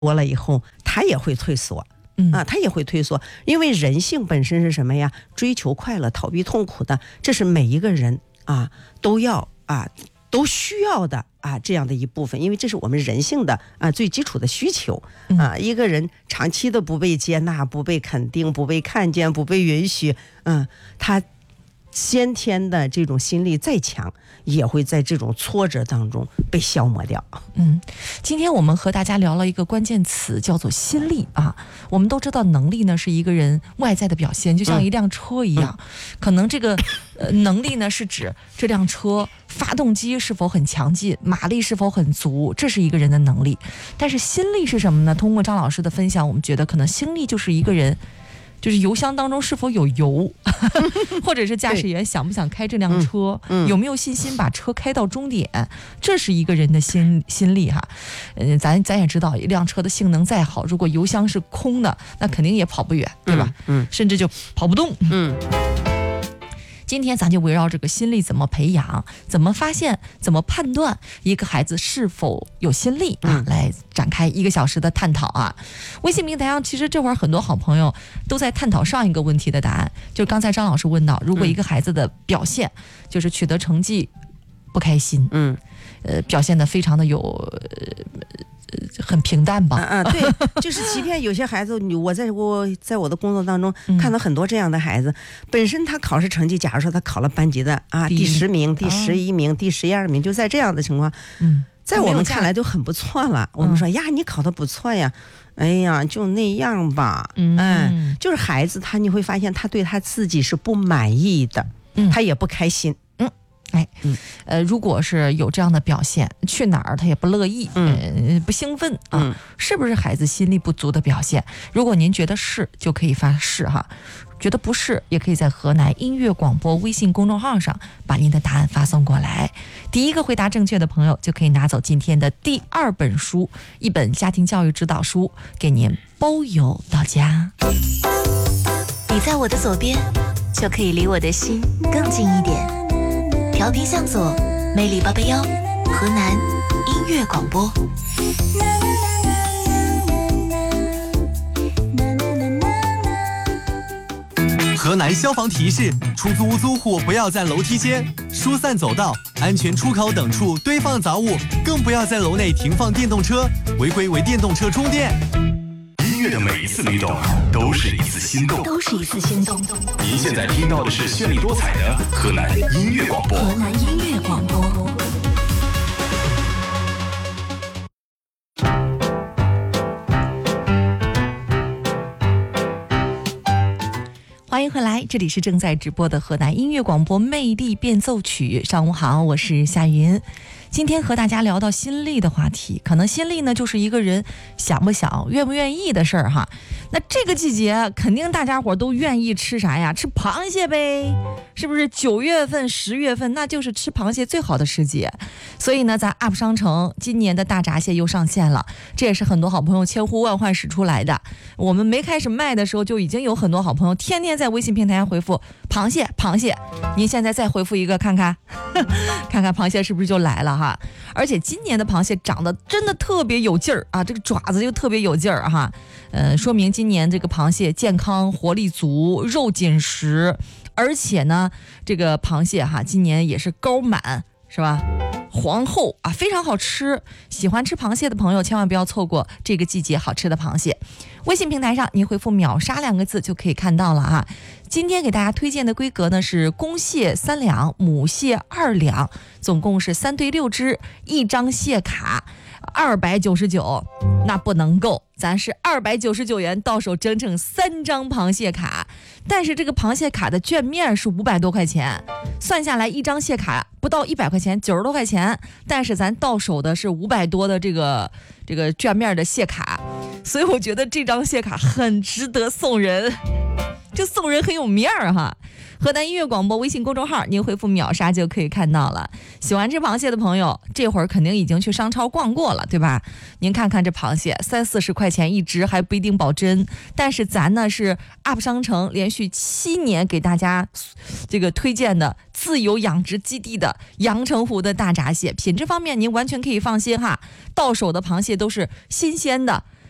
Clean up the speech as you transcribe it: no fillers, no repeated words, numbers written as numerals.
多了以后，它也会退缩。它也会退缩，因为人性本身是什么呀？追求快乐，逃避痛苦的，这是每一个人都需要的这样的一部分，因为这是我们人性的最基础的需求一个人长期的不被接纳、不被肯定、不被看见、不被允许，他先天的这种心力再强，也会在这种挫折当中被消磨掉。 今天我们和大家聊了一个关键词，叫做心力我们都知道能力呢是一个人外在的表现，就像一辆车一样，可能这个能力呢是指这辆车发动机是否很强劲，马力是否很足，这是一个人的能力。但是心力是什么呢？通过张老师的分享，我们觉得可能心力就是一个人就是油箱当中是否有油或者是驾驶员想不想开这辆车，有没有信心把车开到终点，这是一个人的心力咱也知道，一辆车的性能再好，如果油箱是空的，那肯定也跑不远，对吧？甚至就跑不动。今天咱就围绕这个心力怎么培养，怎么发现，怎么判断一个孩子是否有心力来展开1个小时的探讨微信平台上其实这会儿很多好朋友都在探讨上一个问题的答案，就是刚才张老师问到，如果一个孩子的表现就是取得成绩不开心，表现得非常的很平淡吧？ 对，就是即便有些孩子，我在我的工作当中看到很多这样的孩子，本身他考试成绩，假如说他考了班级的第10名、第11名、第12名，就在这样的情况，在我们看来就很不错了。我们说呀，你考得不错呀，哎呀，就那样吧。就是孩子你会发现他对他自己是不满意的，他也不开心。 如果是有这样的表现，去哪儿他也不乐意，不兴奋是不是孩子心力不足的表现？如果您觉得是，就可以发是觉得不是，也可以在河南音乐广播微信公众号上把您的答案发送过来。第一个回答正确的朋友就可以拿走今天的第2本书，一本家庭教育指导书，给您包邮到家。 你在我的左边，就可以离我的心更近一点。调频向左，魅力881，河南音乐广播。 河南消防提示：出租屋租户不要在楼梯间、疏散走道、安全出口等处堆放杂物，更不要在楼内停放电动车，违规为电动车充电。 音乐的每一次律动都是一次心动，您现在听到的是绚丽多彩的河南音乐广播。 欢迎回来，这里是正在直播的河南音乐广播魅力变奏曲。上午好，我是夏云。今天和大家聊到心力的话题，可能心力呢就是一个人想不想、愿不愿意的事儿那这个季节肯定大家伙都愿意吃啥呀？吃螃蟹呗，是不是？9月份、10月份那就是吃螃蟹最好的时节。所以呢，咱 UP 商城今年的大闸蟹又上线了，这也是很多好朋友千呼万唤始出来的。我们没开始卖的时候，就已经有很多好朋友天天在微信平台上回复螃蟹。您现在再回复一个看看看看螃蟹是不是就来了而且今年的螃蟹长得真的特别有劲儿这个爪子就特别有劲儿说明今年这个螃蟹健康、活力足、肉紧实，而且呢，这个螃蟹今年也是膏满，是吧？黄厚非常好吃。喜欢吃螃蟹的朋友千万不要错过这个季节好吃的螃蟹。微信平台上您回复秒杀2个字就可以看到了今天给大家推荐的规格呢是公蟹3两，母蟹2两，总共是3对6只，一张蟹卡299，那不能够，咱是299元到手整整3张螃蟹卡。但是这个螃蟹卡的券面是500多块钱，算下来一张蟹卡不到100块钱，90多块钱，但是咱到手的是500多的这个券面的蟹卡，所以我觉得这张蟹卡很值得送人，就送人很有面儿河南音乐广播微信公众号，您回复秒杀就可以看到了。喜欢吃螃蟹的朋友，这会儿肯定已经去商超逛过了，对吧？您看看这螃蟹30-40块钱一只，还不一定保真。但是咱呢是 UP 商城连续7年给大家这个推荐的自由养殖基地的阳澄湖的大闸蟹，品质方面您完全可以放心到手的螃蟹都是新鲜的，